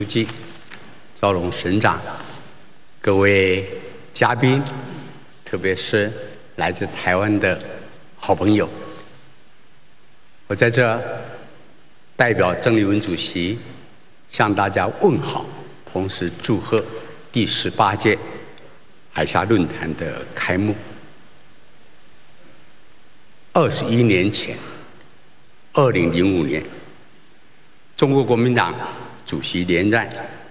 书记赵龙省长，各位嘉宾，特别是来自台湾的好朋友，我在这代表郑丽文主席向大家问好，同时祝贺第18届海峡论坛的开幕。21年前，2005年，中国国民党主席连战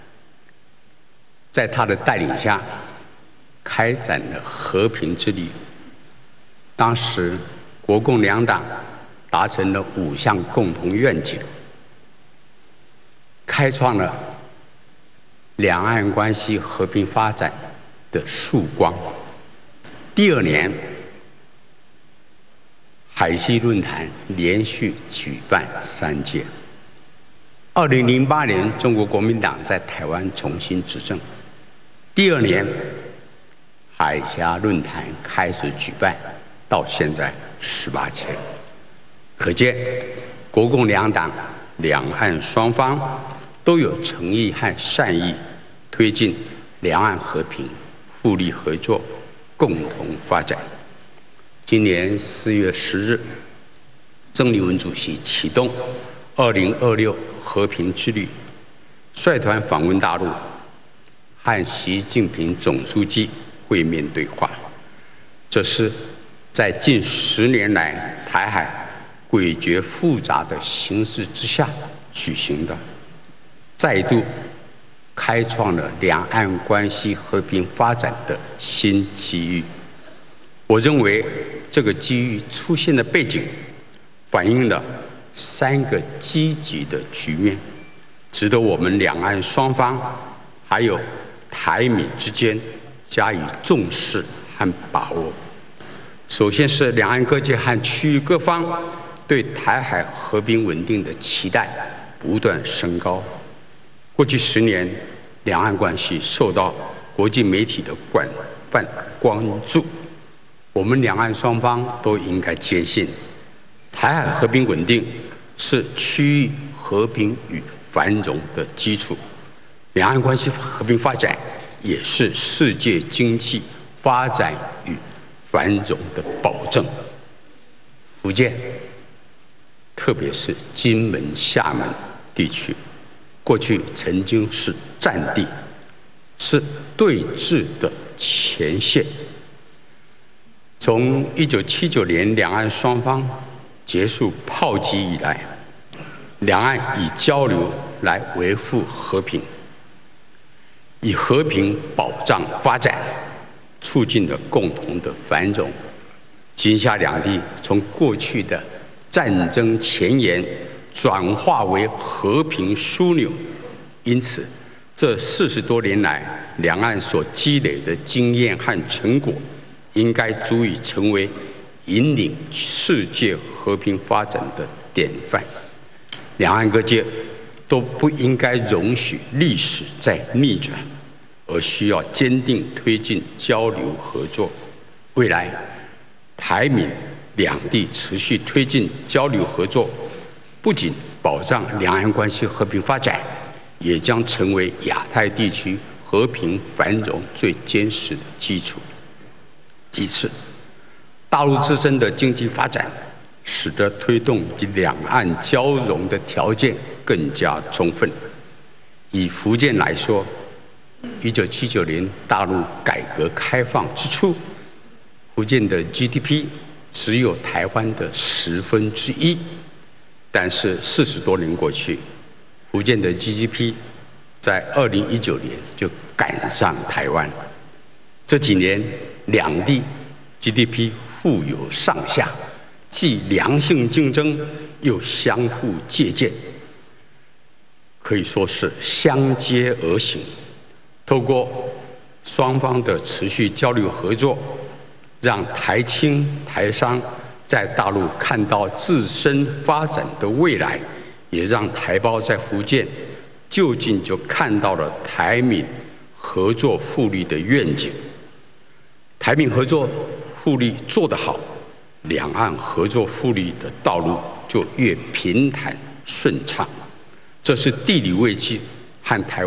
在他的带领下开展了和平之旅。当时国共两党达成了5项共同愿景，开创了两岸关系和平发展的曙光。第2年，海西论坛连续举办3届。2008年，中国国民党在台湾重新执政。第2年，海峡论坛开始举办，到现在18届。可见，国共两党、两岸双方都有诚意和善意，推进两岸和平、互利合作、共同发展。今年4月10日，郑丽文主席启动2026和平之旅，率团访问大陆，和习近平总书记会面对话。这是在近10年来台海诡谲复杂的形势之下举行的，再度开创了两岸关系和平发展的新机遇。我认为这个机遇出现的背景，反映了3个积极的局面，值得我们两岸双方还有台闽之间加以重视和把握。首先是两岸各界和区域各方对台海和平稳定的期待不断升高。过去10年，两岸关系受到国际媒体的广泛关注，我们两岸双方都应该坚信，台海和平稳定是区域和平与繁荣的基础，两岸关系和平发展也是世界经济发展与繁荣的保证。福建，特别是金门、厦门地区，过去曾经是战地，是对峙的前线。从1979年两岸双方结束炮击以来，两岸以交流来维护和平，以和平保障发展，促进了共同的繁荣。金厦两地从过去的战争前沿转化为和平枢纽，因此这40多年来两岸所积累的经验和成果，应该足以成为引领世界和平发展的典范。两岸各界都不应该容许历史再逆转，而需要坚定推进交流合作。未来，台闽两地持续推进交流合作，不仅保障两岸关系和平发展，也将成为亚太地区和平繁荣最坚实的基础。其次，大陆自身的经济发展，使得推动两岸交融的条件更加充分。以福建来说，1979年大陆改革开放之初，福建的 GDP 只有台湾的1/10，但是40多年过去，福建的 GDP 在2019年就赶上台湾。这几年，两地 GDP 互有上下，既良性竞争，又相互借鉴，可以说是相接而行。透过双方的持续交流合作，让台青、台商在大陆看到自身发展的未来，也让台胞在福建就近就看到了台闽合作互利的愿景。台闽合作互利做得好，两岸合作互利的道路就越平坦顺畅。这是地理位置和台湾